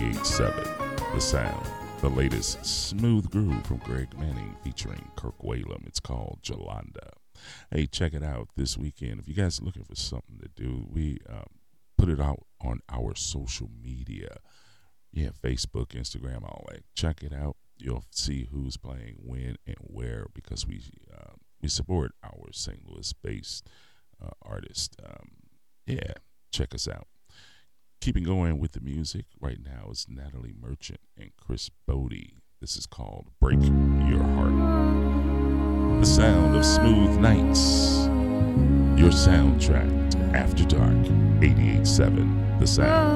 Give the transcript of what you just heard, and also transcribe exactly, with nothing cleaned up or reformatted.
eighty-eight point seven The Sound. The latest smooth groove from Greg Manning featuring Kirk Whalum. It's called Jolanda. Hey, check it out this weekend. If you guys are looking for something to do, we um, put it out on our social media. Yeah, Facebook, Instagram, all that. Check it out. You'll see who's playing when and where because we uh, we support our Saint Louis-based uh, artists. Um, yeah, check us out. Keeping going with the music right now is Natalie Merchant and Chris Bodie. This is called Break Your Heart. The sound of smooth nights. Your soundtrack to After Dark, eighty-eight point seven The Sound.